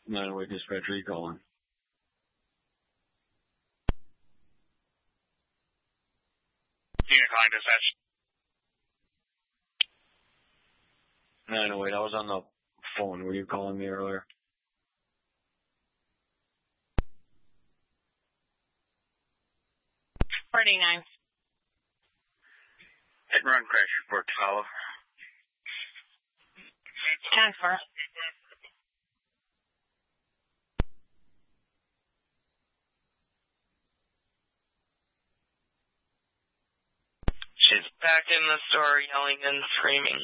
908 dispatcher, you calling? Unit calling dispatch. 908, I was on the phone. Were you calling me earlier? $49. Hit and run crash report to follow. 10-4. She's back in the store yelling and screaming.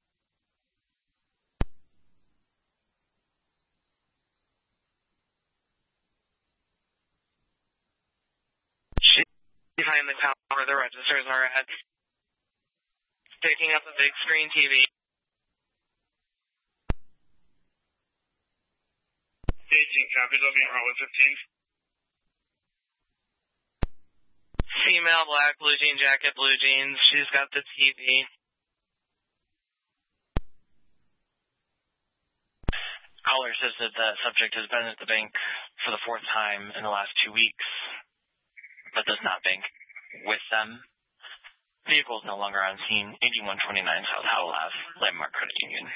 She's behind the counter where the registers are at, picking up a big screen TV. Agent copy, looking at Route 15. Female, black, blue jean jacket, blue jeans. She's got the TV. Caller says that the subject has been at the bank for the 4th time in the last 2 weeks, but does not bank with them. Vehicle is no longer on scene. 8129 South Howell Ave, Landmark Credit Union.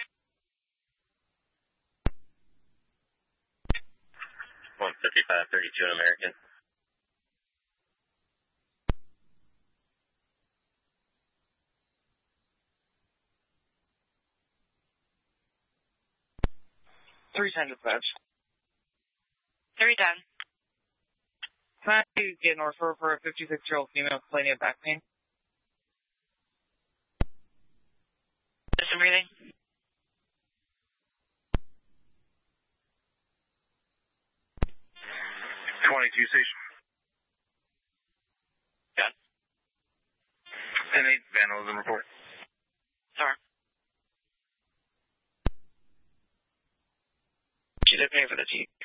155-32 American. Dispatch. 310. Can I get an referral for a 56-year-old female complaining of back pain? Distant breathing. 22 station. Yes. 10-8 vandalism report. Sorry. She did pay for the TV.